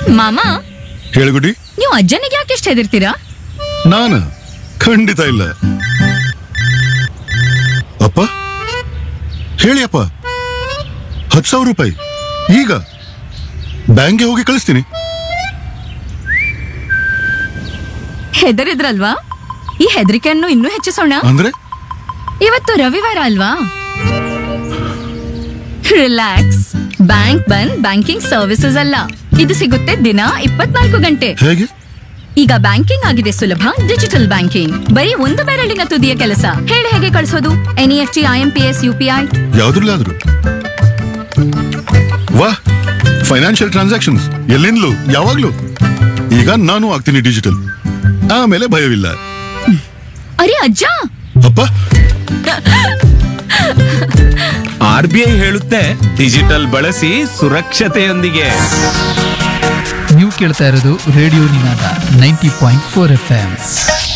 ಮಾಮ, ಹೇಳುಗುಡಿ. ನೀವು ಅಜ್ಜನಿಗೆ ಯಾಕೆ ಇಷ್ಟ ಹೆದರ್ತೀರಾ? ನಾನು ಖಂಡಿತ ಇಲ್ಲ. ಅಪ್ಪ ಹೇಳಿ ಅಪ್ಪ, 10,000 ರೂಪಾಯಿ ಈಗ ಬ್ಯಾಂಕ್ಗೆ ಹೋಗಿ ಕಳಿಸ್ತೀನಿ. ಹೆದರಿದ್ರಲ್ವಾ? ಈ ಹೆದರಿಕೆಯನ್ನು ಇನ್ನೂ ಹೆಚ್ಚಿಸೋಣ. ಅಂದ್ರೆ ಇವತ್ತು ರವಿವಾರ ಅಲ್ವಾ? ರಿಲ್ಯಾಕ್ಸ್. ಬ್ಯಾಂಕ್ ಬಂದ್ ಬ್ಯಾಂಕಿಂಗ್ ಸರ್ವಿಸಸ್ ಅಲ್ಲ, ಇದು ಸಿಗುತ್ತೆ ದಿನ 24 ಗಂಟೆ. ಹೇಗೆ? ಈಗ ಬ್ಯಾಂಕಿಂಗ್ ಆಗಿದೆ ಸುಲಭ. ಡಿಜಿಟಲ್ ಬ್ಯಾಂಕಿಂಗ್ ಬರೀ ಒಂದು ಬೆರಳಿನ ತುದಿಯ ಕೆಲಸ. ಹೇಳಿ ಹೇಗೆ ಕಳಿಸೋದು? NEFT, IMPS, UPI ಯಾವ್ದ್ರಲ್ಲಾದ್ರು. ವಾಹ್, ಫೈನಾನ್ಷಿಯಲ್ ಟ್ರಾನ್ಸಾಕ್ಷನ್ಸ್ ಎಲ್ಲಿಂದಲೂ ಯಾವಾಗ್ಲೂ. ಈಗ ನಾನು ಆಗ್ತೀನಿ ಡಿಜಿಟಲ್, ಆಮೇಲೆ ಭಯವಿಲ್ಲ. ಅರೆ ಅಜ್ಜ, ಅಪ್ಪ, RBI ಹೇಳುತ್ತೆ ಡಿಜಿಟಲ್ ಬಳಸಿ ಸುರಕ್ಷತೆಯೊಂದಿಗೆ. ನೀವು ಕೇಳ್ತಾ ಇರೋದು ರೇಡಿಯೋ ನಿನಾದ 90.4 FM.